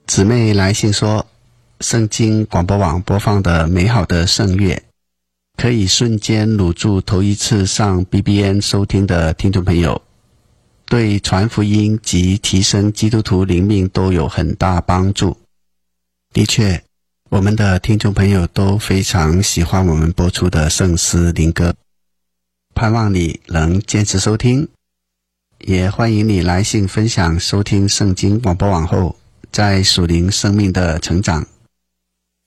姊妹来信说，圣经广播网播放的美好的圣乐，可以瞬间掳住头一次上 BBN 收听的听众朋友，对传福音及提升基督徒灵命都有很大帮助。的确，我们的听众朋友都非常喜欢我们播出的圣诗灵歌，盼望你能坚持收听，也欢迎你来信分享收听圣经广播网后在属灵生命的成长